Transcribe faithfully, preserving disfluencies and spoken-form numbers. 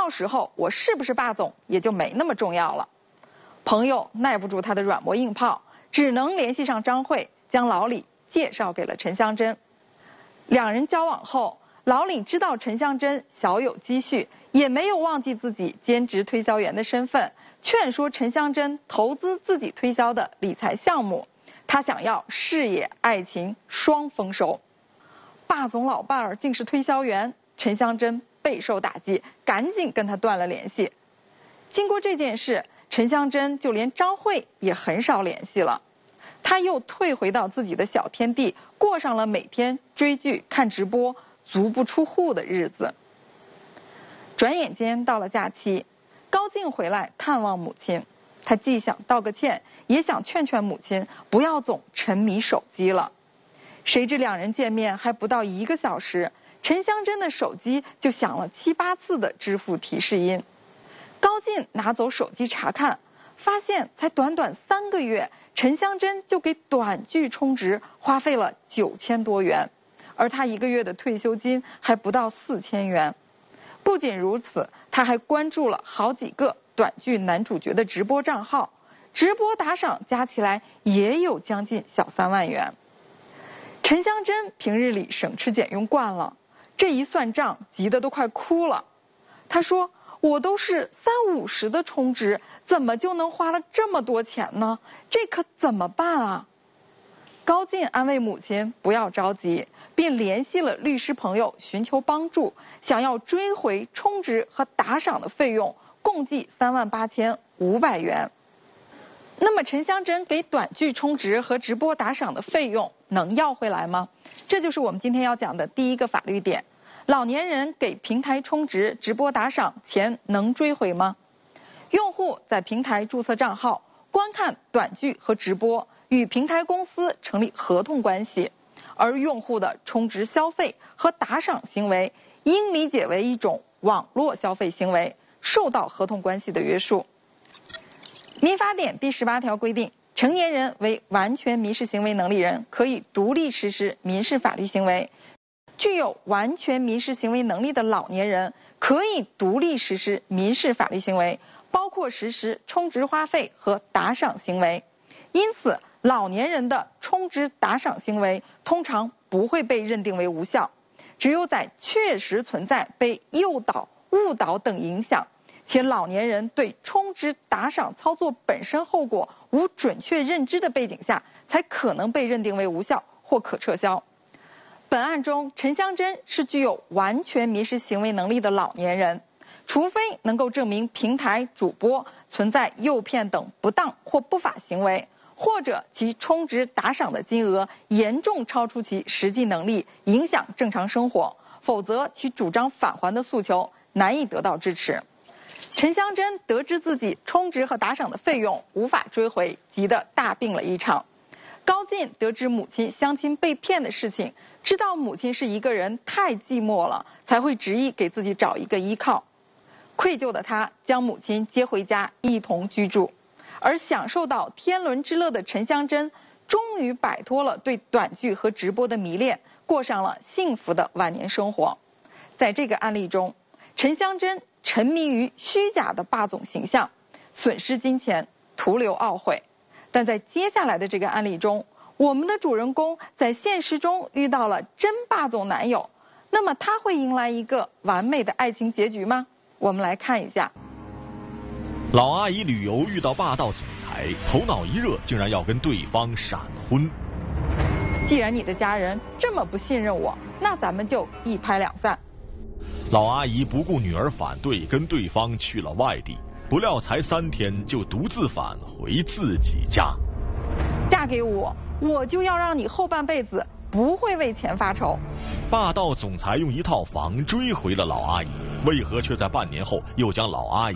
到时候我是不是霸总也就没那么重要了。朋友耐不住他的软磨硬泡，只能联系上张慧，将老李介绍给了陈香珍。两人交往后，老李知道陈香珍小有积蓄，也没有忘记自己兼职推销员的身份，劝说陈香珍投资自己推销的理财项目。他想要事业爱情双丰收。霸总老伴儿竟是推销员，陈香珍备受打击，赶紧跟他断了联系。经过这件事，陈香珍就连张慧也很少联系了。她又退回到自己的小天地，过上了每天追剧看直播足不出户的日子。转眼间到了假期，高进回来探望母亲，他既想道个歉，也想劝劝母亲不要总沉迷手机了。谁知两人见面还不到一个小时，陈香珍的手机就响了七八次的支付提示音。高进拿走手机查看，发现才短短三个月，陈香珍就给短剧充值花费了九千多元，而他一个月的退休金还不到四千元。不仅如此，他还关注了好几个短剧男主角的直播账号，直播打赏加起来也有将近小三万元。陈香珍平日里省吃俭用惯了，这一算账急得都快哭了。他说，我都是三五十的充值，怎么就能花了这么多钱呢？这可怎么办啊？高进安慰母亲不要着急，并联系了律师朋友寻求帮助，想要追回充值和打赏的费用，共计三万八千五百元。那么陈香珍给短剧充值和直播打赏的费用能要回来吗？这就是我们今天要讲的第一个法律点。老年人给平台充值、直播打赏，钱能追回吗？用户在平台注册账号，观看短剧和直播，与平台公司成立合同关系，而用户的充值消费和打赏行为应理解为一种网络消费行为，受到合同关系的约束。民法典第十八条规定，成年人为完全民事行为能力人，可以独立实施民事法律行为。具有完全民事行为能力的老年人可以独立实施民事法律行为，包括实施充值花费和打赏行为。因此，老年人的充值打赏行为通常不会被认定为无效，只有在确实存在被诱导、误导等影响，且老年人对充值打赏操作本身后果无准确认知的背景下，才可能被认定为无效或可撤销。本案中，陈香珍是具有完全民事行为能力的老年人，除非能够证明平台主播存在诱骗等不当或不法行为，或者其充值打赏的金额严重超出其实际能力，影响正常生活，否则其主张返还的诉求难以得到支持。陈香珍得知自己充值和打赏的费用无法追回，急得大病了一场。高进得知母亲相亲被骗的事情，知道母亲是一个人太寂寞了，才会执意给自己找一个依靠。愧疚的他将母亲接回家一同居住，而享受到天伦之乐的陈香珍终于摆脱了对短剧和直播的迷恋，过上了幸福的晚年生活。在这个案例中，陈香珍沉迷于虚假的霸总形象，损失金钱，徒留懊悔。但在接下来的这个案例中，我们的主人公在现实中遇到了真霸总男友，那么他会迎来一个完美的爱情结局吗？我们来看一下。 老阿姨旅游遇到霸道总裁，头脑一热竟然要跟对方闪婚。 既然你的家人这么不信任我，那咱们就一拍两散。 老阿姨不顾女儿反对，跟对方去了外地，不料才三天就独自返回自己家。 嫁给我，我就要让你后半辈子不会为钱发愁。 霸道总裁用一套房追回了老阿姨，为何却在半年后又将老阿姨